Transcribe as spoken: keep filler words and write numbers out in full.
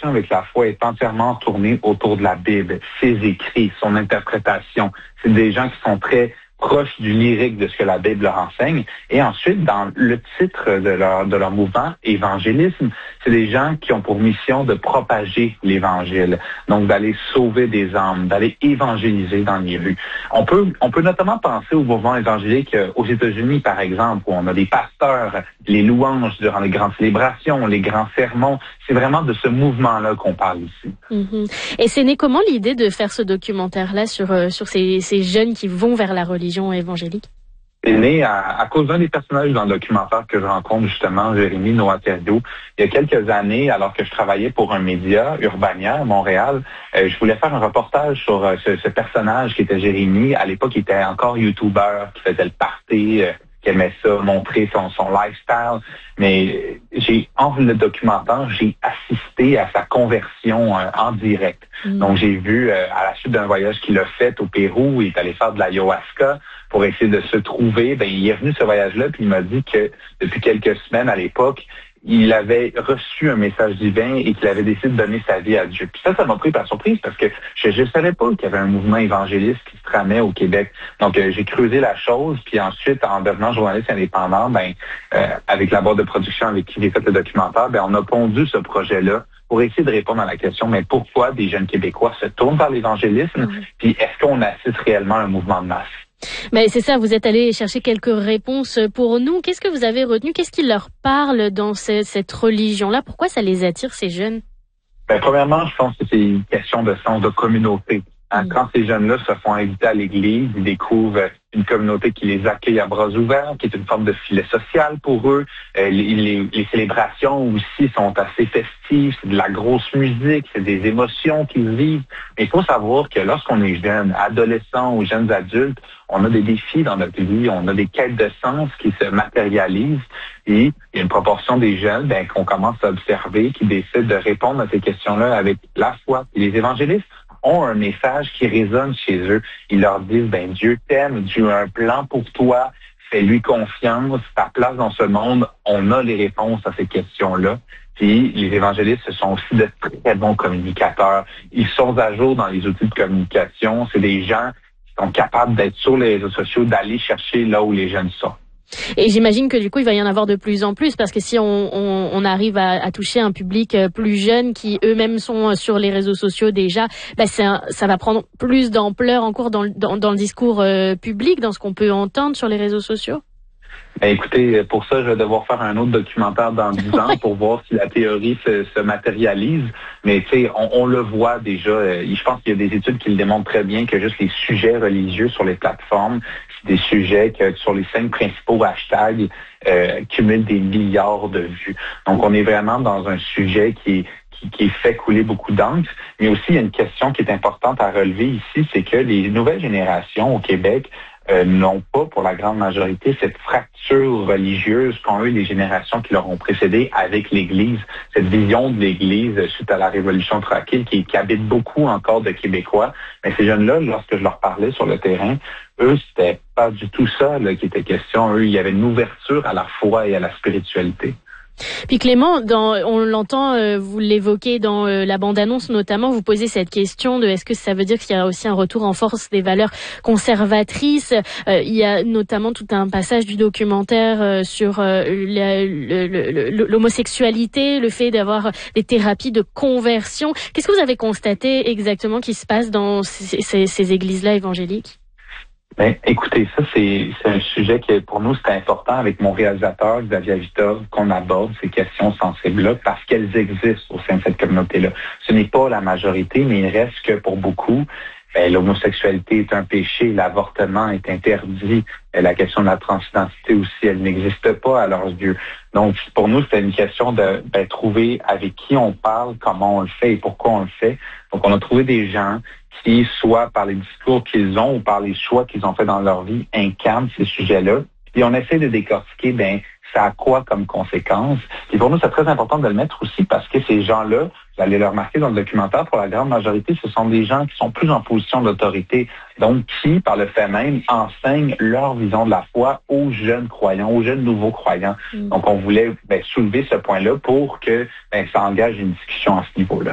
relation avec la foi est entièrement tournée autour de la Bible, ses écrits, son interprétation. C'est des gens qui sont très proches du lyrique de ce que la Bible leur enseigne. Et ensuite, dans le titre de leur, de leur mouvement, évangélisme, c'est des gens qui ont pour mission de propager l'Évangile, donc d'aller sauver des âmes, d'aller évangéliser dans les rues. On peut, on peut notamment penser au mouvement évangélique aux États-Unis, par exemple, où on a des pasteurs, les louanges durant les grandes célébrations, les grands sermons. C'est vraiment de ce mouvement-là qu'on parle ici. Mm-hmm. Et c'est né comment l'idée de faire ce documentaire-là sur, euh, sur ces, ces jeunes qui vont vers la religion évangélique? C'est né à, à cause d'un des personnages dans le documentaire que je rencontre justement, Jérémy Noaterio. Il y a quelques années, alors que je travaillais pour un média, Urbania, à Montréal, euh, je voulais faire un reportage sur euh, ce, ce personnage qui était Jérémy. À l'époque, il était encore YouTuber, qui faisait le party, euh, qui aimait ça, montrer son, son lifestyle. Mais j'ai, en le documentaire, j'ai assisté à sa conversion euh, en direct. Mm. Donc, j'ai vu, euh, à la suite d'un voyage qu'il a fait au Pérou, il est allé faire de l'ayahuasca pour essayer de se trouver. Ben, il est revenu ce voyage-là, puis il m'a dit que depuis quelques semaines, à l'époque, il avait reçu un message divin et qu'il avait décidé de donner sa vie à Dieu. Puis ça, ça m'a pris par surprise parce que je ne savais pas qu'il y avait un mouvement évangéliste qui se tramait au Québec. Donc, euh, j'ai creusé la chose, puis ensuite, en devenant journaliste indépendant, ben, euh, avec la boîte de production avec qui j'ai fait le documentaire, ben, on a pondu ce projet-là pour essayer de répondre à la question, mais pourquoi des jeunes Québécois se tournent vers l'évangélisme, mmh. puis est-ce qu'on assiste réellement à un mouvement de masse? Mais c'est ça, vous êtes allé chercher quelques réponses pour nous. Qu'est-ce que vous avez retenu? Qu'est-ce qui leur parle dans ce, cette religion-là? Pourquoi ça les attire, ces jeunes? Ben, premièrement, je pense que c'est une question de sens de communauté. Hein? Mm. Quand ces jeunes-là se font inviter à l'église, ils découvrent une communauté qui les accueille à bras ouverts, qui est une forme de filet social pour eux. Euh, les, les, les célébrations aussi sont assez festives, c'est de la grosse musique, c'est des émotions qu'ils vivent. Mais il faut savoir que lorsqu'on est jeune, adolescent ou jeunes adultes, on a des défis dans notre vie, on a des quêtes de sens qui se matérialisent et il y a une proportion des jeunes ben, qu'on commence à observer qui décident de répondre à ces questions-là avec la foi. Et les évangélistes ont un message qui résonne chez eux. Ils leur disent, ben Dieu t'aime, Dieu a un plan pour toi, fais-lui confiance, ta place dans ce monde, on a les réponses à ces questions-là. Puis les évangélistes, ce sont aussi de très bons communicateurs. Ils sont à jour dans les outils de communication. C'est des gens qui sont capables d'être sur les réseaux sociaux, d'aller chercher là où les jeunes sont. Et j'imagine que du coup, il va y en avoir de plus en plus parce que si on, on, on arrive à, à toucher un public plus jeune qui eux-mêmes sont sur les réseaux sociaux déjà, bah c'est un, ça va prendre plus d'ampleur encore dans, dans, dans le discours euh, public, dans ce qu'on peut entendre sur les réseaux sociaux. Ben écoutez, pour ça, je vais devoir faire un autre documentaire dans dix ans pour voir si la théorie se, se matérialise. Mais tu sais, on, on le voit déjà. Euh, je pense qu'il y a des études qui le démontrent très bien que juste les sujets religieux sur les plateformes, c'est des sujets que sur les cinq principaux hashtags euh, cumulent des milliards de vues. Donc, on est vraiment dans un sujet qui est Qui, qui fait couler beaucoup d'encre. Mais aussi, il y a une question qui est importante à relever ici, c'est que les nouvelles générations au Québec euh, n'ont pas, pour la grande majorité, cette fracture religieuse qu'ont eu les générations qui leur ont précédé avec l'Église, cette vision de l'Église suite à la Révolution tranquille qui, qui habite beaucoup encore de Québécois. Mais ces jeunes-là, lorsque je leur parlais sur le terrain, eux, c'était pas du tout ça là, qui était question. Eux, il y avait une ouverture à la foi et à la spiritualité. Puis Clément, dans, on l'entend, euh, vous l'évoquez dans euh, la bande-annonce notamment, vous posez cette question de est-ce que ça veut dire qu'il y a aussi un retour en force des valeurs conservatrices. Euh, il y a notamment tout un passage du documentaire euh, sur euh, la, le, le, l'homosexualité, le fait d'avoir des thérapies de conversion. Qu'est-ce que vous avez constaté exactement qui se passe dans ces, ces, ces églises-là évangéliques? Ben, écoutez, ça, c'est, c'est un sujet qui, pour nous, c'est important avec mon réalisateur, Xavier Vitov, qu'on aborde ces questions sensibles-là parce qu'elles existent au sein de cette communauté-là. Ce n'est pas la majorité, mais il reste que pour beaucoup, ben, l'homosexualité est un péché, l'avortement est interdit, la question de la transidentité aussi, elle n'existe pas à leurs yeux. Donc, pour nous, c'était une question de ben, trouver avec qui on parle, comment on le fait et pourquoi on le fait. Donc, on a trouvé des gens qui, soit par les discours qu'ils ont ou par les choix qu'ils ont fait dans leur vie, incarnent ces sujets-là. Et on essaie de décortiquer, ben, ça a quoi comme conséquence. Et pour nous, c'est très important de le mettre aussi parce que ces gens-là, vous allez le remarquer dans le documentaire, pour la grande majorité, ce sont des gens qui sont plus en position d'autorité, donc qui, par le fait même, enseignent leur vision de la foi aux jeunes croyants, aux jeunes nouveaux croyants. Mmh. Donc, on voulait ben, soulever ce point-là pour que ben, ça engage une discussion à ce niveau-là.